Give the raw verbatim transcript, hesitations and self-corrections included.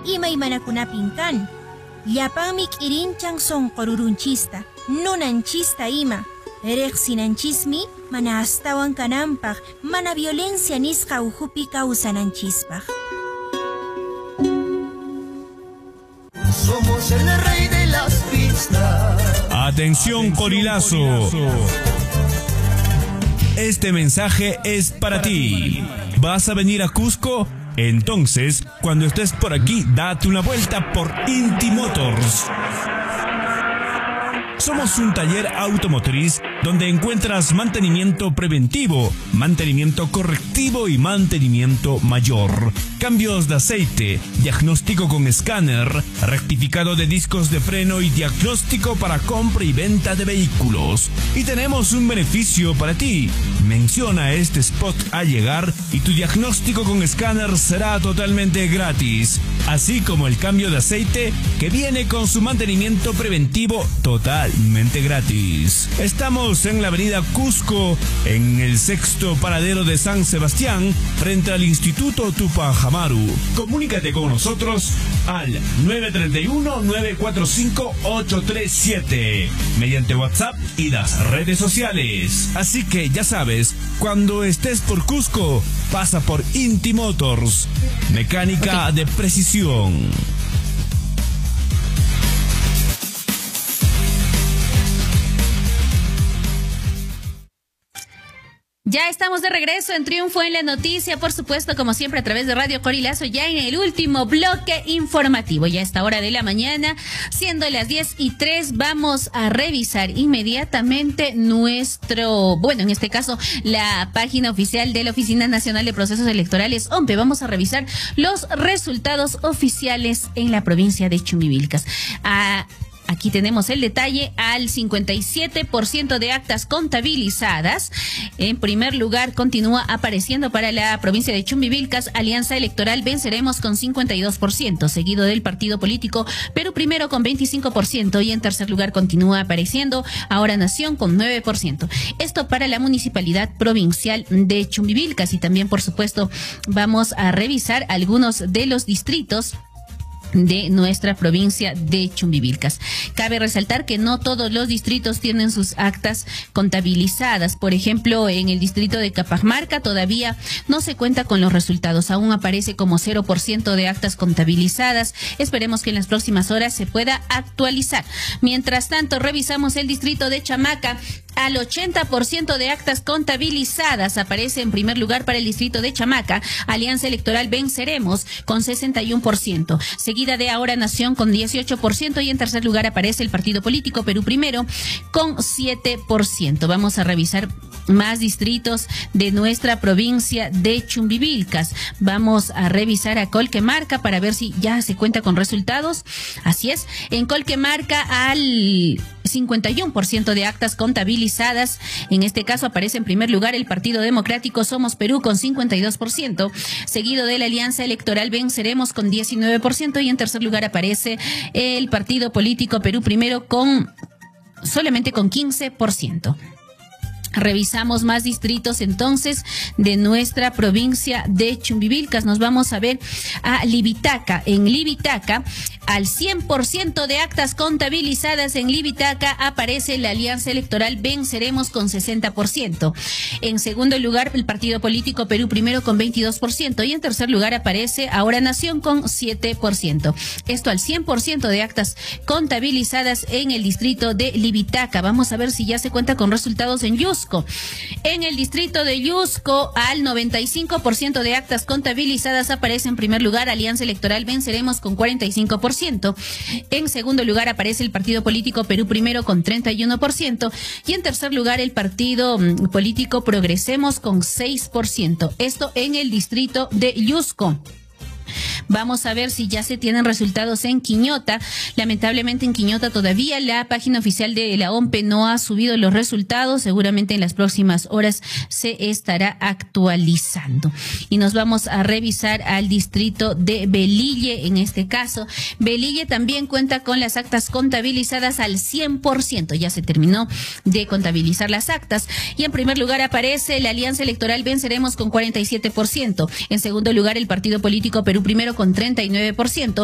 ima imanakunapin kan. Llapanmi k'irinchan sonqorurunchista, nunanchista ima. Reqsinanchismi mana astawan kananpaq, mana violencia nisqa uhupi kawsananchispaq. Somos el rey de las pistas. Atención, Corilazo. Este mensaje es para ti. ¿Vas a venir a Cusco? Entonces, cuando estés por aquí, date una vuelta por Inti Motors. Somos un taller automotriz donde encuentras mantenimiento preventivo, mantenimiento correctivo y mantenimiento mayor. Cambios de aceite, diagnóstico con escáner, rectificado de discos de freno y diagnóstico para compra y venta de vehículos. Y tenemos un beneficio para ti. Menciona este spot al llegar y tu diagnóstico con escáner será totalmente gratis. Así como el cambio de aceite que viene con su mantenimiento preventivo totalmente gratis. Estamos en la avenida Cusco, en el sexto paradero de San Sebastián, frente al Instituto Tupac Amaru. Comunícate con nosotros al nueve tres uno, nueve cuatro cinco, ocho tres siete mediante WhatsApp y las redes sociales. Así que ya sabes, cuando estés por Cusco, pasa por Inti Motors, mecánica okay. de precisión. Ya estamos de regreso en Triunfo en la Noticia, por supuesto, como siempre, a través de Radio Corilazo, ya en el último bloque informativo. Ya a esta hora de la mañana, siendo las diez y tres, vamos a revisar inmediatamente nuestro, bueno, en este caso, la página oficial de la Oficina Nacional de Procesos Electorales, O M P E. Vamos a revisar los resultados oficiales en la provincia de Chumbivilcas. A Aquí tenemos el detalle: al cincuenta y siete por ciento de actas contabilizadas. En primer lugar continúa apareciendo para la provincia de Chumbivilcas Alianza Electoral Venceremos con cincuenta y dos por ciento, seguido del partido político Perú Primero con veinticinco por ciento, y en tercer lugar continúa apareciendo Ahora Nación con nueve por ciento. Esto para la municipalidad provincial de Chumbivilcas. Y también, por supuesto, vamos a revisar algunos de los distritos de nuestra provincia de Chumbivilcas. Cabe resaltar que no todos los distritos tienen sus actas contabilizadas. Por ejemplo, en el distrito de Cajamarca todavía no se cuenta con los resultados. Aún aparece como cero por ciento de actas contabilizadas. Esperemos que en las próximas horas se pueda actualizar. Mientras tanto, revisamos el distrito de Chamaca. Al ochenta por ciento de actas contabilizadas aparece en primer lugar para el distrito de Chamaca Alianza Electoral Venceremos con sesenta y uno por ciento, seguida de Ahora Nación con dieciocho por ciento, y en tercer lugar aparece el partido político Perú Primero con siete por ciento. Vamos a revisar más distritos de nuestra provincia de Chumbivilcas. Vamos a revisar a Colquemarca para ver si ya se cuenta con resultados. Así es, en Colquemarca al cincuenta y uno por ciento de actas contabilizadas. En este caso aparece en primer lugar el Partido Democrático Somos Perú con cincuenta y dos por ciento, seguido de la Alianza Electoral Venceremos con diecinueve por ciento, y en tercer lugar aparece el partido político Perú Primero con solamente con quince por ciento. Revisamos más distritos entonces de nuestra provincia de Chumbivilcas. Nos vamos a ver a Libitaca. En Libitaca, al cien por ciento de actas contabilizadas en Libitaca aparece la Alianza Electoral Venceremos con sesenta por ciento. En segundo lugar, el partido político Perú Primero con veintidós por ciento, y en tercer lugar aparece Ahora Nación con siete por ciento. Esto al cien por ciento de actas contabilizadas en el distrito de Libitaca. Vamos a ver si ya se cuenta con resultados en Yusco. En el distrito de Yusco, al noventa y cinco por ciento de actas contabilizadas aparece en primer lugar Alianza Electoral Venceremos con cuarenta y cinco por ciento. En segundo lugar aparece el partido político Perú Primero con treinta y uno por ciento, y en tercer lugar el partido político Progresemos con seis por ciento. Esto en el distrito de Yusco. Vamos a ver si ya se tienen resultados en Quiñota. Lamentablemente en Quiñota todavía la página oficial de la O M P E no ha subido los resultados. Seguramente en las próximas horas se estará actualizando. Y nos vamos a revisar al distrito de Velille. En este caso, Velille también cuenta con las actas contabilizadas al cien por ciento. Ya se terminó de contabilizar las actas. Y en primer lugar aparece la Alianza Electoral Venceremos con cuarenta y siete por ciento. En segundo lugar, el partido político Perú Primero con treinta y nueve por ciento.